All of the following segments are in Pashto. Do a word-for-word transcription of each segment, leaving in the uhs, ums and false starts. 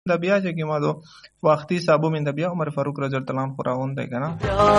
د بیا چې کې ما دو وختي صاحب من د بیا عمر فاروق رضی الله عنه راوند دی کنه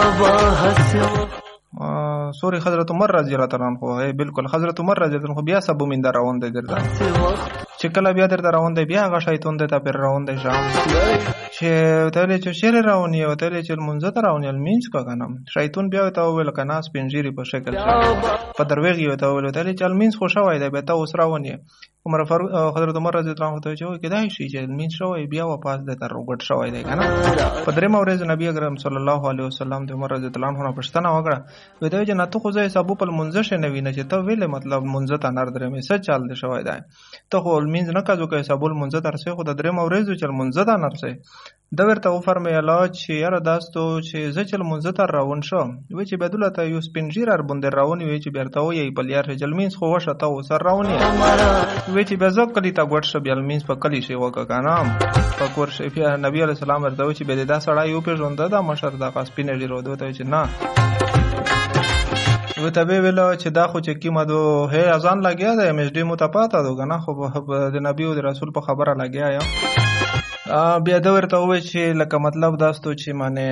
سوري حضرت عمر رضی الله عنه خو بالکل حضرت عمر رضی الله عنه بیا صاحب من د راوند دی درته چې کله بیا درته راوند دی بیا هغه شیطان ته پر راوند دی شام چې ته چې شر راونی او ته چې منځ ته راونی المینس کا کنه شیطان بیا ته ویل کنه سپنجيري په شکل په درویږي ته ویل ته چې المینس خو شوی دی به ته اوس راونی عمر فاروق حضرت عمر رضی الله عنه ته چې کدای شي چې المینس شوی بیا واپس د تر وګټ شوی دی کنه په درې مورز نبی اکرم صلی الله علیه وسلم د عمر رضی الله عنه پښتنه وکړه وې ته چې نه ته خو ځای صاحب په منځ شنه وینې چې ته ویل مطلب منځ ته نار درې مې څه چل دی شوی دی ته خو المینس نه کاږو کې صاحب منځ ترسه خو د درې مورز چې منځ ته نرسه دا ورته و فرمایله چې یاره داستو چې زه چې لمونځ ته راون شم وی چې بدله ته یو سپینجیر ار باندې راونی وی چې بیرته وی په لیار جلمینس خو وشه ته وسر راونی وی چې بزو کلی ته ګټ شو جلمینس په کلی شي وک کنه په کور شي نبی علی السلام ورته چې به دا سړی یو پیژوند دا مشر دا سپینجیر ورته ته چې نه و ته ویلو چې دا خو چې کیمه دو هي اذان لګیا ده مې دې متپاته دو کنه خو د نبی او رسول په خبره لګیا یم بیا دا ورته وای چې لکه مطلب داستو چې معنی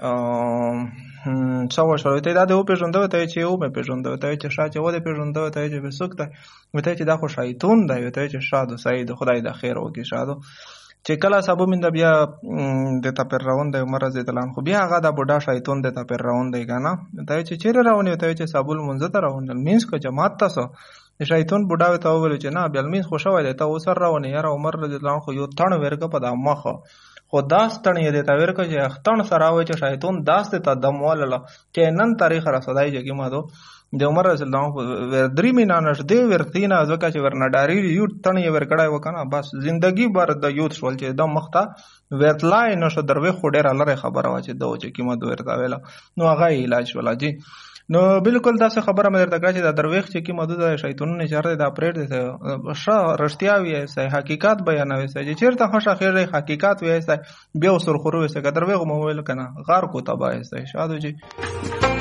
څو شروع ته دا د پیژندو ته چې او مې پیژندو ته چې شاته و دې پیژندو ته چې بسوکته وته چې دا خو شیطان دی وته چې شادو سعید خدای د خیر وکي شادو چې کله صاحب من د بیا د تا پر راوند عمر رضی الله عنه بیا هغه د بوډا شیطان د تا پر راوند دی کنه ته چې چیرې راونی ته چې صاحب المنځ ته راوند مینس کو جماعت تاسو شیطان بوډا ته ویل چې نه بیا مینس خوشاله دی ته اوسر راونی یاره عمر رضی الله عنه یو تڼ ورګه په د مخه خو داس تڼ یې د تا ورګه چې تڼ سره وای چې شیطان داس ته دم ولله چې نن تاریخ را صدای چې ما دو د عمر رضی الله عنه درې مینا نش دی ورتینا ځکه چې ورنډاری یو تڼ یې ورکړای وکنه بس ژوندۍ بر د یوت شول چې د مخته ورتلای نشو دروي خو ډیره لره خبره وا چې دو چې کیمه دوه ورتا ویلا نو هغه علاج ولا جی نو بالکل داسې خبره مې درته کړه چې د درويخ چې کیمه دوه شیطانونه چارته د اپریټ دي ښه رښتیا وي سه حقیقت بیانوي سه چې چیرته خوش اخیر حقیقت وي سه بیا وسر خورو سه درويخ مو ویل کنه غار کو تبا سه شادو جی